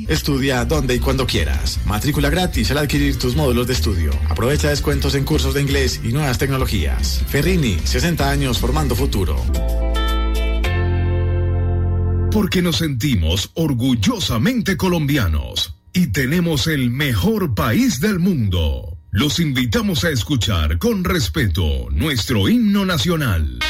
Estudia donde y cuando quieras. Matrícula gratis al adquirir tus módulos de estudio. Aprovecha descuentos en cursos de inglés y nuevas tecnologías. Ferrini, 60 años formando futuro. Porque nos sentimos orgullosamente colombianos y tenemos el mejor país del mundo. Los invitamos a escuchar con respeto nuestro himno nacional.